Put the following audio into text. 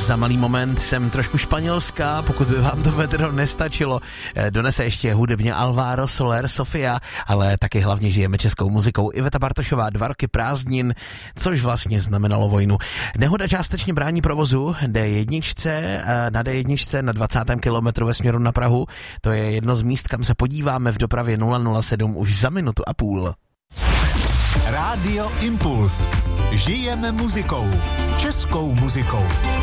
za malý moment jsem trošku španělská, pokud by vám to vedro nestačilo. Donese ještě hudebně Alvaro Soler, Sofia, ale taky hlavně žijeme českou muzikou. Iveta Bartošová, 2 roky prázdnin, což vlastně znamenalo vojnu. Nehoda částečně brání provozu na D1 na 20. kilometru ve směru na Prahu. To je jedno z míst, kam se podíváme v dopravě 007 už za minutu a půl. Rádio Impuls. Žijeme muzikou. Českou muzikou.